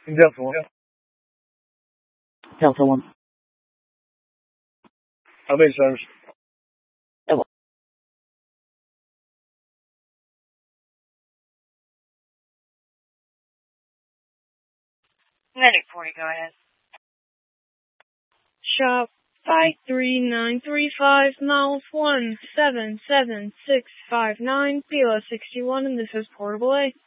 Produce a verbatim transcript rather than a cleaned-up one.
Delta one. Delta one. How many service? Delta. Medic forty, go ahead. Shop five three nine three five, miles one seven seven six five nine, P L S sixty-one, and this is Portable A.